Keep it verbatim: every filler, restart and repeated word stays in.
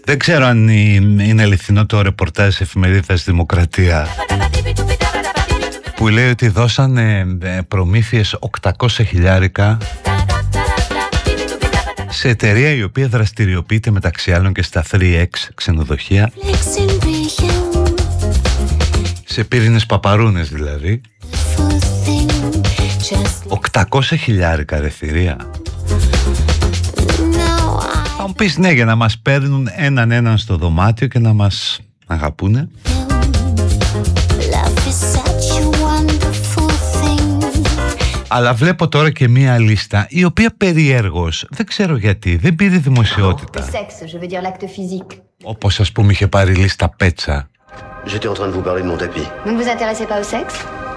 Δεν ξέρω αν είναι αληθινό το ρεπορτάζ εφημερίδας Δημοκρατία που λέει ότι δώσανε προμήθειες οκτακόσια χιλιάρικα σε εταιρεία η οποία δραστηριοποιείται μεταξύ άλλων και στα θρι εξ ξενοδοχεία, σε πύρινες παπαρούνες δηλαδή. Οκτακόσια χιλιάρικα ρε θηρία. Θα μου πεις ναι, για να μας παίρνουν έναν έναν στο δωμάτιο και να μας αγαπούνε. Αλλά βλέπω τώρα και μία λίστα η οποία περιέργως, δεν ξέρω γιατί, δεν πήρε δημοσιότητα. Όπως ας πούμε είχε πάρει λίστα Πέτσα. J'étais en train de vous parler de mon tapis. Vous ne vous intéressez pas au sexe?